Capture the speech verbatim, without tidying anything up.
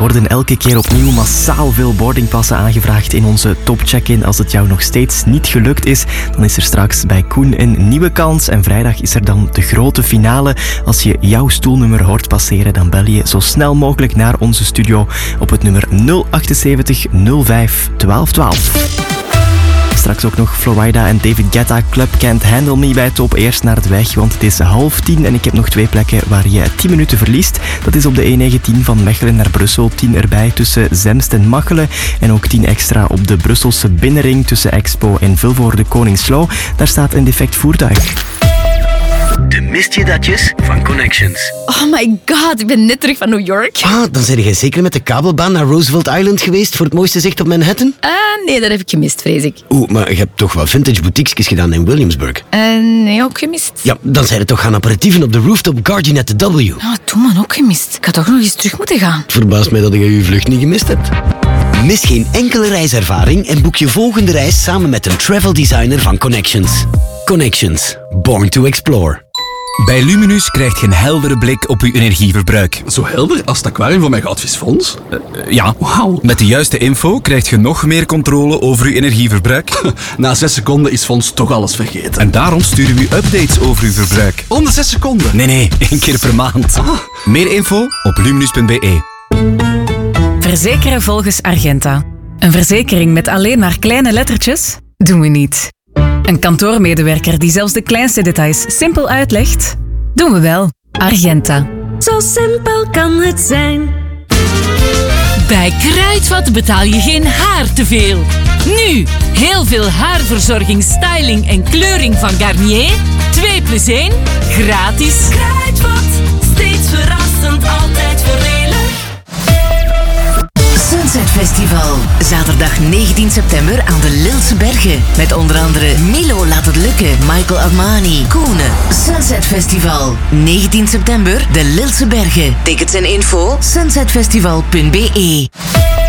worden elke keer opnieuw massaal veel boardingpassen aangevraagd in onze top check-in. Als het jou nog steeds niet gelukt is, dan is er straks bij Koen een nieuwe kans. En vrijdag is er dan de grote finale. Als je jouw stoelnummer hoort passeren, dan bel je zo snel mogelijk naar onze studio op het nummer nul achtenzeventig nul vijf twaalf twaalf. Straks ook nog Florida en David Guetta, Club Can't Handle Me bij Top. Eerst naar het weg, want het is half tien en ik heb nog twee plekken waar je tien minuten verliest. Dat is op de E negentien van Mechelen naar Brussel, tien erbij tussen Zemst en Machelen. En ook tien extra op de Brusselse binnenring tussen Expo en Vilvoorde Koningslo. Daar staat een defect voertuig. De mist je datjes van Connections. Oh my god, ik ben net terug van New York. Ah, dan zijn jij zeker met de kabelbaan naar Roosevelt Island geweest voor het mooiste zicht op Manhattan? Uh, nee, dat heb ik gemist, vrees ik. Oeh, maar je hebt toch wel vintage boutiques gedaan in Williamsburg? Uh, nee, ook gemist. Ja, dan zijn er toch gaan aperitieven op de rooftop Guardian at the W. Ah, toen man, ook gemist. Ik ga toch nog eens terug moeten gaan. Het verbaast mij dat je je vlucht niet gemist hebt. Mis geen enkele reiservaring en boek je volgende reis samen met een travel designer van Connections. Connections. Born to explore. Bij Luminus krijg je een heldere blik op je energieverbruik. Zo helder als het aquarium van mijn goudvisfonds? Uh, ja, wauw. Met de juiste info krijg je nog meer controle over je energieverbruik. Na zes seconden is Fons toch alles vergeten. En daarom sturen we u updates over uw verbruik. Onder zes seconden? Nee, nee, één keer per maand. Ah. Meer info op luminus punt b e. Verzekeren volgens Argenta. Een verzekering met alleen maar kleine lettertjes? Doen we niet. Een kantoormedewerker die zelfs de kleinste details simpel uitlegt? Doen we wel. Argenta. Zo simpel kan het zijn. Bij Kruidvat betaal je geen haar te veel. Nu, heel veel haarverzorging, styling en kleuring van Garnier. twee plus één, gratis. Kruidvat, steeds verrassend, altijd voordelig. Sunset Festival. Zaterdag negentien september aan de Lilse Bergen. Met onder andere Milo Laat het Lukken, Michael Armani, Koenen. Sunset Festival. negentien september, de Lilse Bergen. Tickets en info, sunsetfestival punt b e.